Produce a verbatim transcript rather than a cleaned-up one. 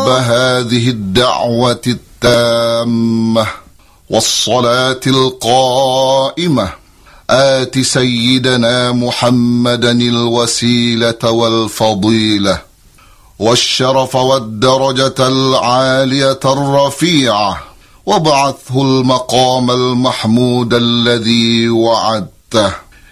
رب هذه الدعوة التامة والصلاة القائمة آت سيدنا محمدا الوسيلة والفضيلة والشرف والدرجة العالية الرفيعة وابعثه المقام المحمود الذي وعدته.